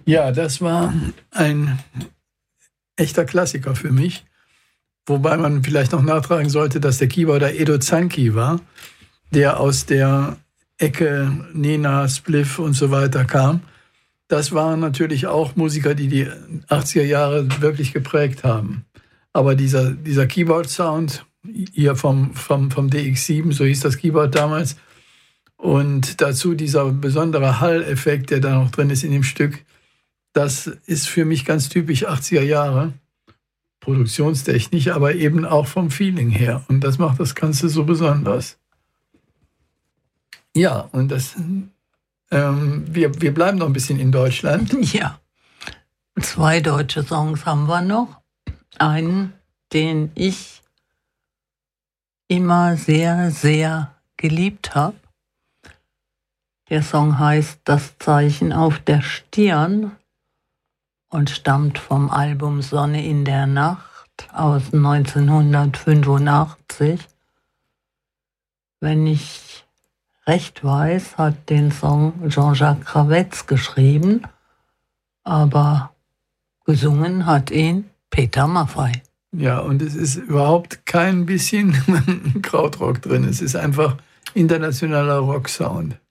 Ja, das war ein echter Klassiker für mich. Wobei man vielleicht noch nachtragen sollte, dass der Keyboarder Edo Zanki war, der aus der Ecke Nena, Spliff und so weiter kam. Das waren natürlich auch Musiker, die die 80er Jahre wirklich geprägt haben. Aber dieser Keyboard-Sound hier vom DX7, so hieß das Keyboard damals, und dazu dieser besondere Hall-Effekt, der da noch drin ist in dem Stück, das ist für mich ganz typisch 80er Jahre. Produktionstechnisch, aber eben auch vom Feeling her. Und das macht das Ganze so besonders. Ja, und wir bleiben noch ein bisschen in Deutschland. Ja, 2 deutsche Songs haben wir noch. Einen, den ich immer sehr, sehr geliebt habe. Der Song heißt Das Zeichen auf der Stirn und stammt vom Album Sonne in der Nacht aus 1985. Wenn ich recht weiß, hat den Song Jean-Jacques Kravetz geschrieben, aber gesungen hat ihn Peter Maffay. Ja, und es ist überhaupt kein bisschen Krautrock drin. Es ist einfach internationaler Rocksound.